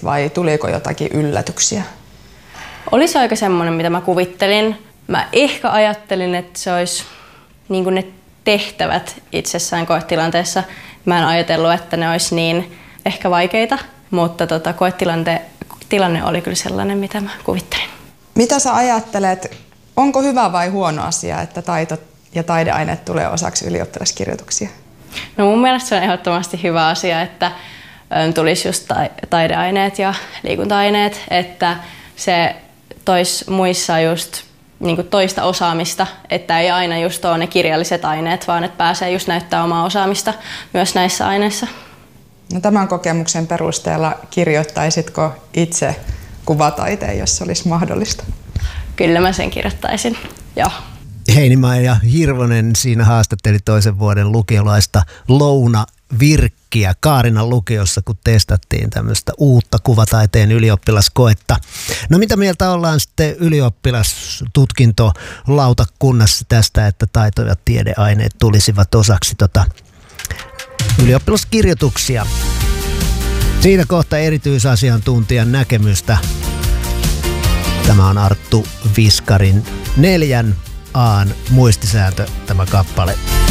kuvittelit vai tuliko jotakin yllätyksiä? Oli se aika semmoinen, mitä mä kuvittelin. Mä ehkä ajattelin, että se olisi niin kuin ne tehtävät itsessään koetilanteessa. Mä en ajatellut, että ne olisi niin ehkä vaikeita, mutta koetilanne oli kyllä sellainen, mitä mä kuvittelin. Mitä sä ajattelet, onko hyvä vai huono asia, että taito ja taideaineet tulee osaksi ylioppilaskirjoituksia? No mun mielestä se on ehdottomasti hyvä asia, että tulisi just taideaineet ja liikunta-aineet, että se toisi muissa just niin kuin toista osaamista, että ei aina just ole ne kirjalliset aineet, vaan että pääsee just näyttää omaa osaamista myös näissä aineissa. No, tämän kokemuksen perusteella kirjoittaisitko itse kuvataiteen, jos se olisi mahdollista? Kyllä mä sen kirjoittaisin, joo. Heinimaa Hirvonen siinä haastatteli toisen vuoden lukiolaista Louna Virkkiä Kaarinan lukiossa, kun testattiin tämmöistä uutta kuvataiteen ylioppilaskoetta. No mitä mieltä ollaan sitten ylioppilastutkintolautakunnassa tästä, että taito- ja tiedeaineet tulisivat osaksi ylioppilaskirjoituksia? Siitä kohta erityisasiantuntijan näkemystä. Tämä on Arttu Viskarin 4 A:n muistisääntö tämä kappale.